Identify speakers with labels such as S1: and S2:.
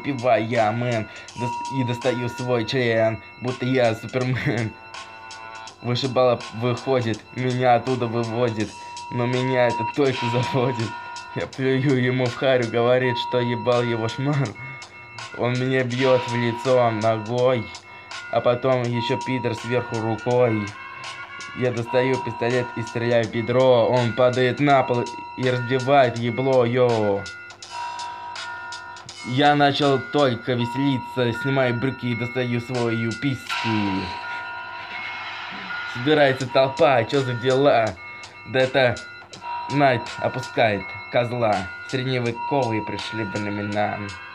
S1: выпиваю я, мэн, и достаю свой член, будто я Супермен. Вышибала выходит, меня оттуда выводит, но меня это только заводит. Я плюю ему в харю, говорит, что ебал его шмар. Он меня бьет в лицо ногой, а потом еще пидор сверху рукой. Я достаю пистолет и стреляю в бедро. Он падает на пол и разбивает ебло, йоу. Я начал только веселиться, снимаю брюки и достаю свою письку. Собирается толпа, чё за дела? Да это Найт опускает козла. Средневековые пришли времена.